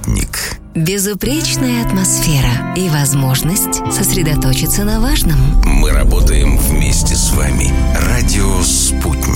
«Спутник». Безупречная атмосфера и возможность сосредоточиться на важном. Мы работаем вместе с вами. Радио «Спутник».